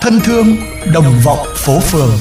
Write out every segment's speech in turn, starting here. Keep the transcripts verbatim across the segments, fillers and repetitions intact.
Thân thương đồng vọng phố phường.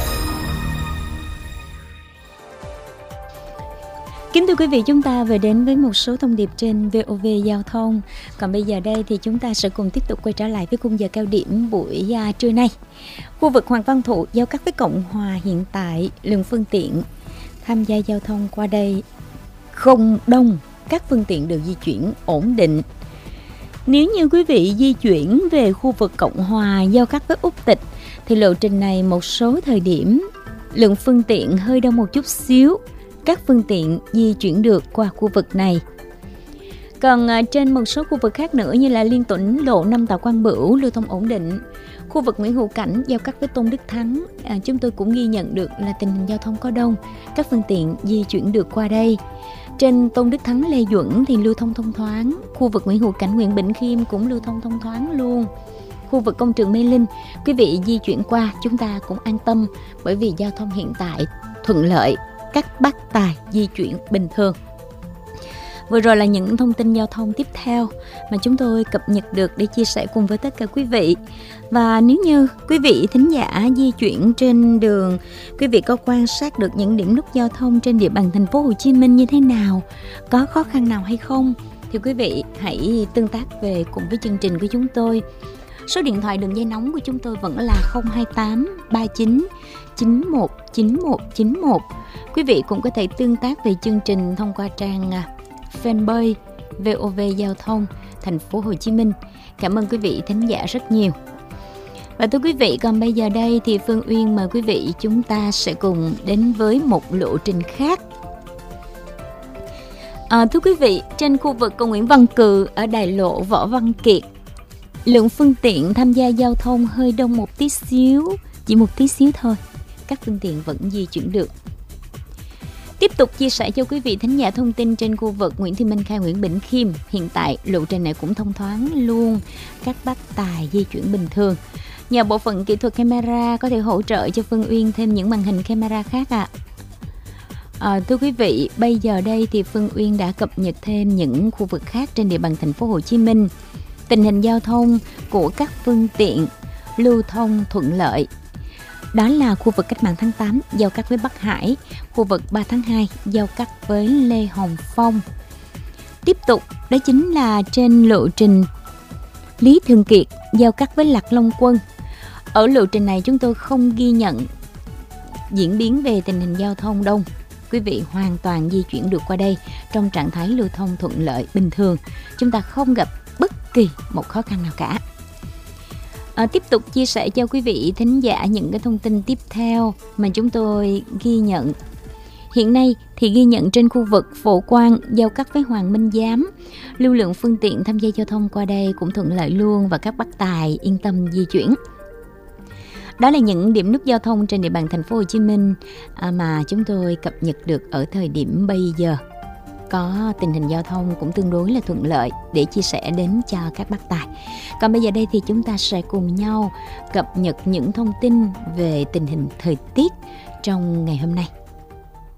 Kính thưa quý vị, chúng ta vừa đến với một số thông điệp trên vê o vê Giao thông. Còn bây giờ đây thì chúng ta sẽ cùng tiếp tục quay trở lại với khung giờ cao điểm buổi uh, trưa nay. Khu vực Hoàng Văn Thụ giao cắt với Cộng Hòa hiện tại lượng phương tiện tham gia giao thông qua đây không đông, các phương tiện đều di chuyển ổn định. Nếu như quý vị di chuyển về khu vực Cộng Hòa giao cắt với Úc Tịch thì lộ trình này một số thời điểm lượng phương tiện hơi đông một chút xíu. Các phương tiện di chuyển được qua khu vực này. Còn trên một số khu vực khác nữa như là Liên Tuẩn, lộ năm Tạ Quang Bửu lưu thông ổn định. Khu vực Nguyễn Hữu Cảnh giao cắt với Tôn Đức Thắng, à, chúng tôi cũng ghi nhận được là tình hình giao thông có đông, các phương tiện di chuyển được qua đây. Trên Tôn Đức Thắng, Lê Duẩn thì lưu thông thông thoáng. Khu vực Nguyễn Hữu Cảnh, Nguyễn Bỉnh Khiêm cũng lưu thông thông thoáng luôn. Khu vực Công trường Mê Linh, quý vị di chuyển qua chúng ta cũng an tâm bởi vì giao thông hiện tại thuận lợi, các bác tài di chuyển bình thường. Vừa rồi là những thông tin giao thông tiếp theo mà chúng tôi cập nhật được để chia sẻ cùng với tất cả quý vị. Và nếu như quý vị thính giả di chuyển trên đường, quý vị có quan sát được những điểm nút giao thông trên địa bàn thành phố Hồ Chí Minh như thế nào, có khó khăn nào hay không, thì quý vị hãy tương tác về cùng với chương trình của chúng tôi. Số điện thoại đường dây nóng của chúng tôi vẫn là không hai tám ba chín chín một chín một chín một. Quý vị cũng có thể tương tác về chương trình thông qua trang fanpage vê o vê Giao thông thành phố Hồ Chí Minh. Cảm ơn quý vị thính giả rất nhiều. Và thưa quý vị, còn bây giờ đây thì Phương Uyên mời quý vị chúng ta sẽ cùng đến với một lộ trình khác. À, thưa quý vị, trên khu vực cầu Nguyễn Văn Cừ ở Đài Lộ Võ Văn Kiệt, lượng phương tiện tham gia giao thông hơi đông một tí xíu, chỉ một tí xíu thôi. Các phương tiện vẫn di chuyển được. Tiếp tục chia sẻ cho quý vị thính giả thông tin trên khu vực Nguyễn Thị Minh Khai, Nguyễn Bỉnh Khiêm. Hiện tại lộ trình này cũng thông thoáng luôn, các bác tài di chuyển bình thường. Nhờ bộ phận kỹ thuật camera có thể hỗ trợ cho Phương Uyên thêm những màn hình camera khác ạ. À. À, thưa quý vị, bây giờ đây thì Phương Uyên đã cập nhật thêm những khu vực khác trên địa bàn thành phố Hồ Chí Minh. Tình hình giao thông của các phương tiện lưu thông thuận lợi. Đó là khu vực Cách mạng tháng tám giao cắt với Bắc Hải, khu vực ba tháng hai giao cắt với Lê Hồng Phong. Tiếp tục đó chính là trên lộ trình Lý Thường Kiệt giao cắt với Lạc Long Quân. Ở lộ trình này chúng tôi không ghi nhận diễn biến về tình hình giao thông đông. Quý vị hoàn toàn di chuyển được qua đây trong trạng thái lưu thông thuận lợi bình thường. Chúng ta không gặp bất kỳ một khó khăn nào cả. À, tiếp tục chia sẻ cho quý vị thính giả những cái thông tin tiếp theo mà chúng tôi ghi nhận. Hiện nay thì ghi nhận trên khu vực Phổ Quang giao cắt với Hoàng Minh Giám, lưu lượng phương tiện tham gia giao thông qua đây cũng thuận lợi luôn và các bác tài yên tâm di chuyển. Đó là những điểm nút giao thông trên địa bàn thành phố Hồ Chí Minh à, mà chúng tôi cập nhật được ở thời điểm bây giờ. Có tình hình giao thông cũng tương đối là thuận lợi để chia sẻ đến cho các bác tài. Còn bây giờ đây thì chúng ta sẽ cùng nhau cập nhật những thông tin về tình hình thời tiết trong ngày hôm nay.